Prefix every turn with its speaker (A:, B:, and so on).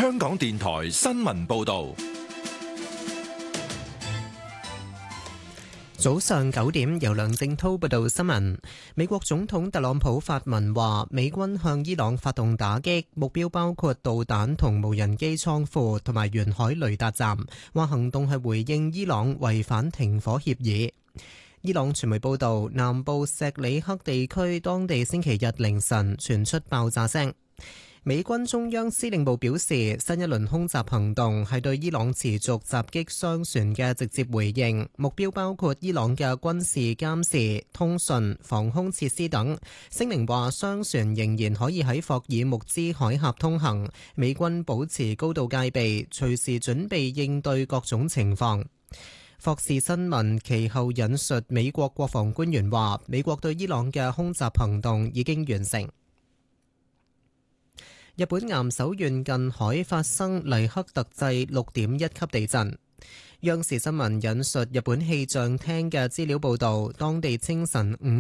A: 香港電台新聞報道。
B: 早上9點，由梁正濤報道新聞。美國總統特朗普發文話，美軍向伊朗發動打擊，目標包括導彈同無人機倉庫同埋沿海雷達站，話行動係回應伊朗違反停火協議。伊朗傳媒報道，南部錫里克地區當地星期日凌晨傳出爆炸聲。美軍中央司令部表示，新一輪空襲行動係對伊朗持續襲擊商船嘅直接回應，目標包括伊朗嘅軍事監視、通訊、防空設施等。聲明話，商船仍然可以喺霍爾木茲海峽通行，美軍保持高度戒備，隨時準備應對各種情況。霍士新聞其後引述美國國防官員話，美國對伊朗嘅空襲行動已經完成。日本岩手縣近海發生黎克特制6.1級地震。央視新聞引述日本氣象廳嘅資料報導，當地清晨5